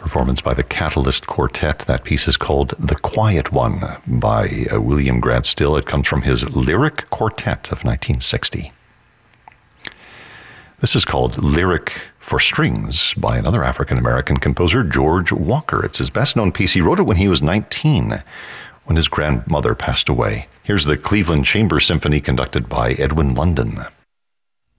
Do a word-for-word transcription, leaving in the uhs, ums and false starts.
performance by the Catalyst Quartet. That piece is called The Quiet One by uh, William Grant Still. It comes from his Lyric Quartet of nineteen sixty. This is called Lyric for Strings by another African-American composer, George Walker. It's his best-known piece. He wrote it when he was nineteen, when his grandmother passed away. Here's the Cleveland Chamber Symphony conducted by Edwin London.